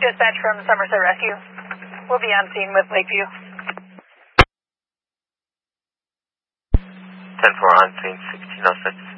Dispatch from Somerset Rescue. We'll be on scene with Lakeview. 10-4 on scene, 1606.